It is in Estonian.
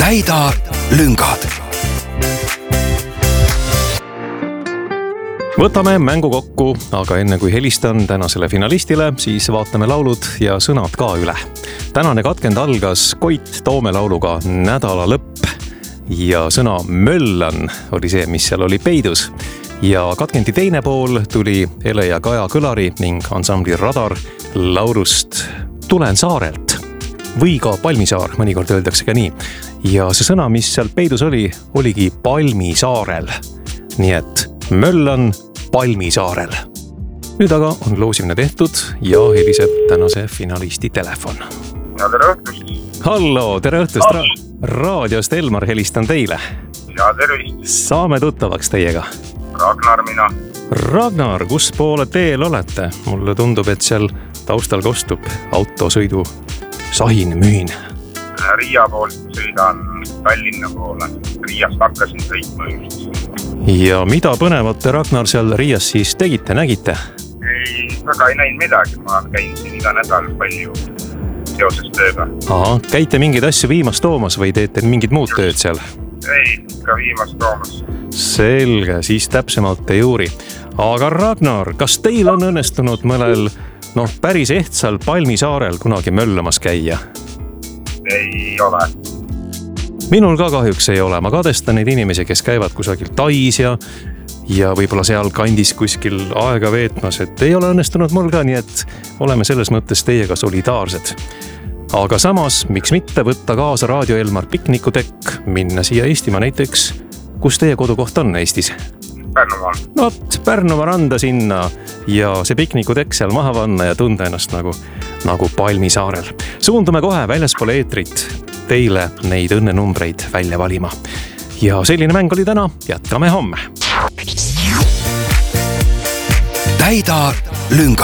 täida lüngad. Võtame mängu kokku, aga enne kui helistan tänasele finalistile, siis vaatame laulud ja sõnad ka üle. Tänane katkend algas Koit Toome lauluga Nädala lõpp ja sõna möllan oli see, mis seal oli peidus. Ja katkendi teine pool tuli Ele ja Kaja Kõlari ning ansambli Radar laulust Tulen saarelt või ka Palmisaar, mõnikord öeldakse ka nii. Ja see sõna, mis seal peidus oli, oligi Palmisaarel. Nii et möllan Palmisaarel. Nüüd aga on loosimine tehtud ja heliseb tänase finalisti telefon. Ja tere õhtust. Hallo, tere õhtust. Raadiost Elmar helistan teile. Ja tervist. Saame tuttavaks teiega. Ragnar mina. Ragnar, kus poole teel olete? Mulle tundub, et seal taustal kostub autosõidu sahin mühin. Riia poolt sõidan Tallinna poole. Riiast hakkasin sõitma just. Ja mida põnevat te, Ragnar, seal Riias siis tegite, nägite? Väga ei näinud midagi, ma käin siin iga nädal palju seoses tööga. Aha, käite mingeid asju viimast toomas või teete mingid muud tööd seal? Ei, ka viimast toomas. Selge, siis täpsemalt ei uuri. Aga Ragnar, kas teil on õnnestunud mõnel päris ehtsal Palmisaarel kunagi möllamas käia? Ei ole. Minul ka kahjuks ei ole. Ma kadestan neid inimesi, kes käivad kusagil Tais ja võib-olla seal kandis kuskil aega veetmas, et ei ole õnnestunud mul ka, nii et oleme selles mõttes teiega solidaarsed. Aga samas, miks mitte võtta kaasa Raadio Elmar piknikutekk, minna siia Eestimaa näiteks, kus teie kodukoht on Eestis? Pärnumaa. Pärnumaa randa sinna ja see piknikutekk seal maha panna ja tunda ennast nagu Palmisaarel. Suundume kohe väljaspool eetrit teile neid õnnenumbreid välja valima. Ja selline mäng oli täna, jätkame homme. Täida lüngad.